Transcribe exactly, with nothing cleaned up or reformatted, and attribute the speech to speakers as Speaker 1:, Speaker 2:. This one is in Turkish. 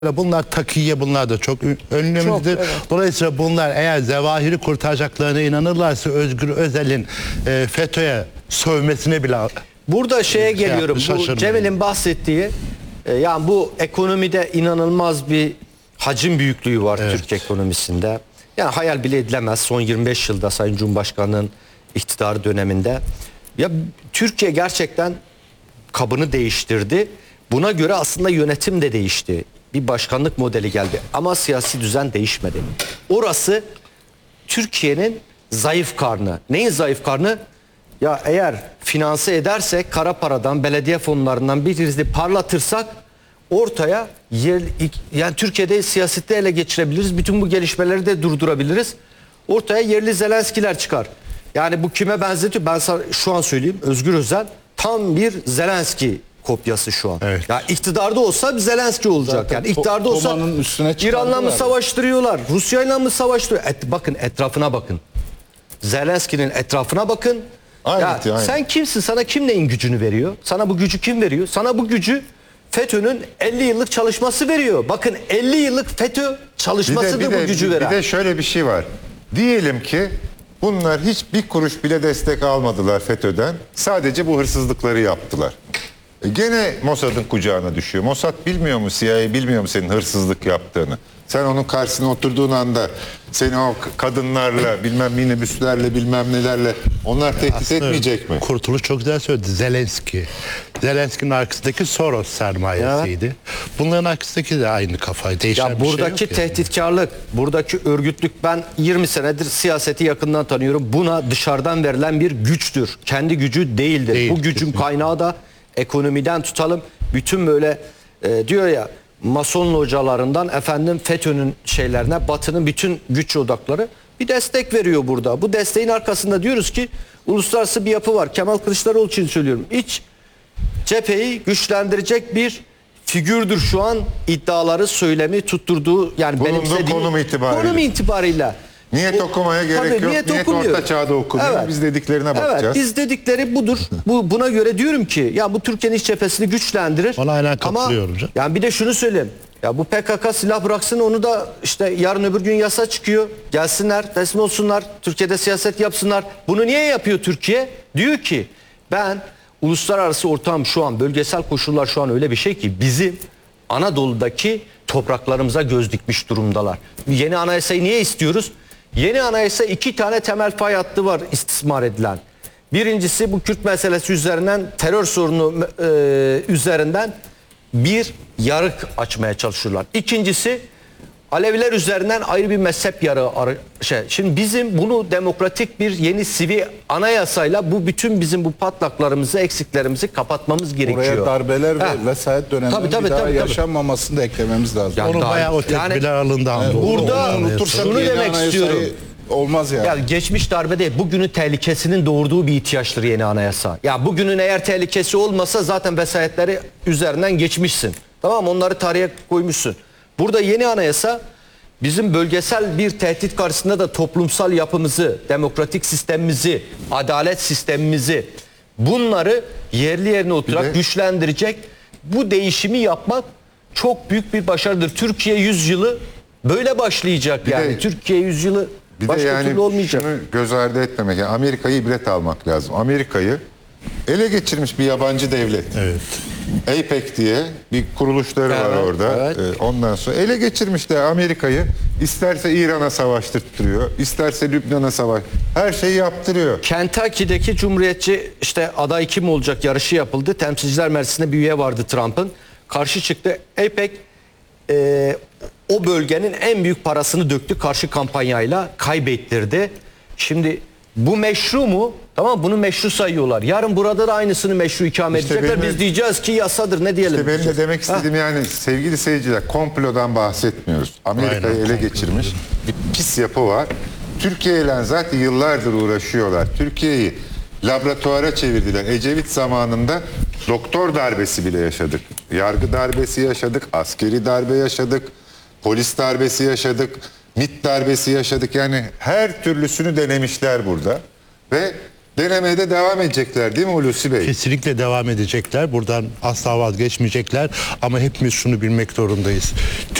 Speaker 1: Bunlar takiye, bunlar da çok önlemlidir.
Speaker 2: Evet.
Speaker 1: Dolayısıyla bunlar eğer zevahiri kurtaracaklarına inanırlarsa Özgür Özel'in e, FETÖ'ye sövmesine bile...
Speaker 2: Burada şeye
Speaker 1: şey
Speaker 2: geliyorum.
Speaker 1: yaptı,
Speaker 2: Bu Cemil'in bahsettiği e, yani bu ekonomide inanılmaz bir hacim büyüklüğü var, evet, Türk ekonomisinde. Yani hayal bile edilemez son yirmi beş yılda Sayın Cumhurbaşkanı'nın iktidar döneminde. Ya Türkiye gerçekten kabını değiştirdi. Buna göre aslında yönetim de değişti. Bir başkanlık modeli geldi ama siyasi düzen değişmedi. Orası Türkiye'nin zayıf karnı. Neyin zayıf karnı? Ya eğer finanse edersek, kara paradan, belediye fonlarından birini parlatırsak ortaya yer, yani Türkiye'de siyasette ele geçirebiliriz. Bütün bu gelişmeleri de durdurabiliriz. Ortaya yerli Zelenskiler çıkar. Yani bu kime benzetiyor? Ben sana şu an söyleyeyim. Özgür Özel tam bir Zelenski kopyası şu an.
Speaker 1: Evet.
Speaker 2: Ya iktidarda olsa bir Zelenski olacak.
Speaker 3: Zaten
Speaker 2: yani iktidarda olsa İran'la mı savaştırıyorlar? Rusya'yla mı savaştırıyor? Et, bakın etrafına bakın. Zelenski'nin etrafına bakın.
Speaker 3: Aynen,
Speaker 2: Ya,
Speaker 3: aynen.
Speaker 2: sen kimsin? Sana kim neyin gücünü veriyor? Sana bu gücü kim veriyor? Sana bu gücü FETÖ'nün elli yıllık çalışması veriyor. Bakın elli yıllık FETÖ çalışmasıdır
Speaker 3: bir de, bir de,
Speaker 2: bu gücü
Speaker 3: bir,
Speaker 2: veren.
Speaker 3: Bir de şöyle bir şey var. Diyelim ki bunlar hiç bir kuruş bile destek almadılar FETÖ'den. Sadece bu hırsızlıkları yaptılar. E gene Mossad'ın kucağına düşüyor. Mossad bilmiyor mu, C I A bilmiyor mu senin hırsızlık yaptığını? Sen onun karşısına oturduğun anda seni o kadınlarla, bilmem minibüslerle, bilmem nelerle onlar tehdit
Speaker 1: Aslında
Speaker 3: etmeyecek mi?
Speaker 1: Kurtuluş çok güzel söyledi. Zelenski. Zelenski'nin arkasındaki Soros sermayesiydi. Ya. Bunların arkasındaki de aynı kafayı. Değişen
Speaker 2: Ya
Speaker 1: bir
Speaker 2: buradaki
Speaker 1: şey yok
Speaker 2: tehditkarlık, yani. buradaki örgütlük, ben yirmi senedir siyaseti yakından tanıyorum. Buna dışarıdan verilen bir güçtür. Kendi gücü değildir.
Speaker 1: Değil,
Speaker 2: bu gücün
Speaker 1: kesinlikle.
Speaker 2: kaynağı da ekonomiden tutalım. Bütün böyle e, diyor ya, Mason hocalarından efendim FETÖ'nün şeylerine, Batı'nın bütün güç odakları bir destek veriyor burada. Bu desteğin arkasında diyoruz ki uluslararası bir yapı var. Kemal Kılıçdaroğlu için söylüyorum. İç cepheyi güçlendirecek bir figürdür şu an iddiaları, söylemi tutturduğu, yani
Speaker 3: Bulunduğu
Speaker 2: benimsediği
Speaker 3: konum itibariyle.
Speaker 2: konum itibarıyla.
Speaker 3: Niyet
Speaker 2: O,
Speaker 3: okumaya gerek
Speaker 2: tabii,
Speaker 3: yok.
Speaker 2: niyet,
Speaker 3: Niyet
Speaker 2: okumuyor.
Speaker 3: orta çağda okunuyor.
Speaker 2: Evet.
Speaker 3: Biz dediklerine bakacağız.
Speaker 2: Evet, biz dedikleri budur. Bu buna göre diyorum ki ya bu Türkiye'nin iç cephesini güçlendirir.
Speaker 1: Ona aynen
Speaker 2: Ama
Speaker 1: katılıyorum canım.
Speaker 2: yani bir de şunu söyleyeyim. Ya bu P K K silah bıraksın, onu da işte yarın öbür gün yasa çıkıyor. Gelsinler, teslim olsunlar. Türkiye'de siyaset yapsınlar. Bunu niye yapıyor Türkiye? Diyor ki ben uluslararası ortam şu an, bölgesel koşullar şu an öyle bir şey ki bizim Anadolu'daki topraklarımıza göz dikmiş durumdalar. Yeni anayasayı niye istiyoruz? Yeni anayasa iki tane temel fay hattı var istismar edilen. Birincisi bu Kürt meselesi üzerinden, terör sorunu e, üzerinden bir yarık açmaya çalışıyorlar. İkincisi Aleviler üzerinden ayrı bir mezhep yarığı. Şey. Şimdi bizim bunu demokratik bir yeni sivil anayasayla bu bütün bizim bu patlaklarımızı, eksiklerimizi kapatmamız gerekiyor.
Speaker 4: Oraya darbeler
Speaker 2: Ha.
Speaker 4: ve vesayet döneminin
Speaker 2: Tabii, tabii,
Speaker 4: bir daha
Speaker 2: tabii, tabii.
Speaker 4: yaşanmamasını da eklememiz lazım.
Speaker 2: Yani
Speaker 1: Onu
Speaker 2: daha-
Speaker 1: bayağı o
Speaker 2: yani-
Speaker 1: tedbirler alındı.
Speaker 4: Yani
Speaker 1: ama.
Speaker 2: burada
Speaker 4: onu unutursak
Speaker 2: şunu
Speaker 4: yeni
Speaker 2: demek
Speaker 4: anayasayı
Speaker 2: istiyorum.
Speaker 4: olmaz yani.
Speaker 2: Ya geçmiş darbe değil, bugünün tehlikesinin doğurduğu bir ihtiyaçtır yeni anayasa. Ya bugünün eğer tehlikesi olmasa zaten vesayetleri üzerinden geçmişsin. Tamam, onları tarihe koymuşsun. Burada yeni anayasa bizim bölgesel bir tehdit karşısında da toplumsal yapımızı, demokratik sistemimizi, adalet sistemimizi, bunları yerli yerine oturarak
Speaker 3: de,
Speaker 2: güçlendirecek, bu değişimi yapmak çok büyük bir başarıdır. Türkiye yüzyılı böyle başlayacak
Speaker 3: Bir
Speaker 2: yani.
Speaker 3: de-
Speaker 2: Türkiye yüzyılı
Speaker 3: Bir
Speaker 2: başka
Speaker 3: de yani
Speaker 2: türlü olmayacak.
Speaker 3: şunu göz ardı etmemek. Yani Amerika'yı ibret almak lazım. Amerika'yı ele geçirmiş bir yabancı devlet.
Speaker 1: Evet.
Speaker 3: APEC diye bir kuruluşları var
Speaker 2: Evet,
Speaker 3: orada.
Speaker 2: evet.
Speaker 3: Ee, ondan sonra ele geçirmişler Amerika'yı. İsterse İran'a savaştırtırıyor, isterse Lübnan'a savaş. Her şeyi yaptırıyor.
Speaker 2: Kentucky'deki Cumhuriyetçi işte aday kim olacak yarışı yapıldı. Temsilciler Meclisi'nde bir üye vardı Trump'ın. Karşı çıktı. APEC e, o bölgenin en büyük parasını döktü karşı kampanyayla, kaybettirdi. Şimdi bu meşru mu? Tamam, bunu meşru sayıyorlar. Yarın burada da aynısını meşru ikame
Speaker 3: İşte
Speaker 2: edecekler.
Speaker 3: benim-
Speaker 2: Biz diyeceğiz ki yasadır, ne diyelim?
Speaker 3: İşte benim de demek istediğim yani sevgili seyirciler, komplodan bahsetmiyoruz. Amerika'yı
Speaker 1: Aynen,
Speaker 3: ele
Speaker 1: komplo.
Speaker 3: geçirmiş bir pis yapı var. Türkiye ile zaten yıllardır uğraşıyorlar. Türkiye'yi laboratuvara çevirdiler. Ecevit zamanında doktor darbesi bile yaşadık. Yargı darbesi yaşadık, askeri darbe yaşadık, polis darbesi yaşadık, MİT darbesi yaşadık. Yani her türlüsünü denemişler burada. Ve Denemeye de devam edecekler değil mi Hulusi Bey?
Speaker 1: Kesinlikle devam edecekler. Buradan asla vazgeçmeyecekler. Ama hepimiz şunu bilmek zorundayız.